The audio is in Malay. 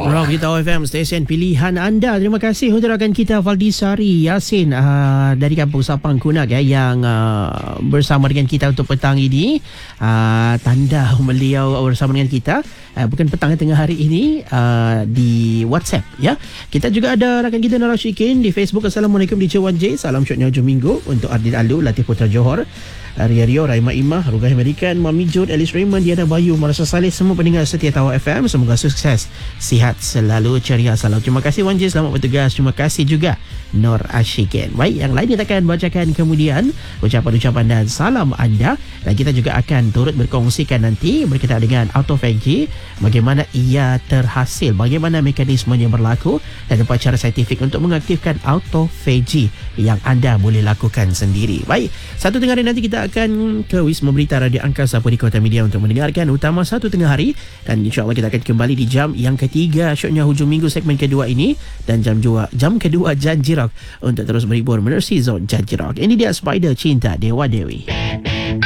Rock Kita FM, stesen pilihan anda. Terima kasih untuk rakan kita Valdisari Yasin dari Kampung Sapang Kunak yang bersama dengan kita untuk petang ini. Tanda beliau bersama dengan kita bukan petang, tengah hari ini di WhatsApp ya. Kita juga ada rakan kita Nara Syikin di Facebook. Assalamualaikum DJ 1J. Salam syuknya hujung minggu untuk Ardin Alu, Latif Putra Johor, Rio, Raima Imah, Rugah Amerikan, Mami Jod, Alice Raymond, Diana Bayu, Marasa Saleh, semua pendengar setia Tawa FM. Semoga sukses, sihat selalu, ceria selalu. Terima kasih Wan J, selamat bertugas. Terima kasih juga Nur Ashikin. Baik, yang lain kita akan bacakan kemudian ucapan-ucapan dan salam anda, dan kita juga akan turut berkongsikan nanti berkaitan dengan auto 5G, bagaimana ia terhasil, bagaimana mekanismenya berlaku, dan apa cara saintifik untuk mengaktifkan auto 5G yang anda boleh lakukan sendiri. Baik, satu tengah hari nanti kita akan ke Wisma Berita Radio Angkasa di Kota Media untuk mendengarkan utama satu tengah hari, dan insyaAllah kita akan kembali di jam yang ketiga syoknya hujung minggu segmen kedua ini, dan jam kedua Janji Rock untuk terus berhibur menerusi zon Janji Rock. Ini dia Spider Cinta Dewa Dewi.